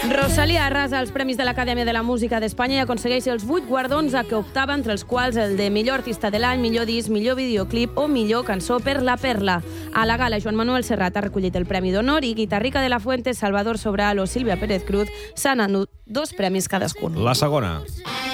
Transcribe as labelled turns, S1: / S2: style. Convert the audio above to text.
S1: Rosalía arrasa els Premis de l'Acadèmia de la Música d'Espanya i aconsegueix els 8 guardons a què optava, entre els quals el de millor artista de l'any, millor disc, millor videoclip o millor cançó per La Perla. A la gala, Joan Manuel Serrat ha recollit el Premi d'Honor i Guitarrica de la Fuente, Salvador Sobral o Sílvia Pérez Cruz s'han endut 2 premis cadascun.
S2: La segona.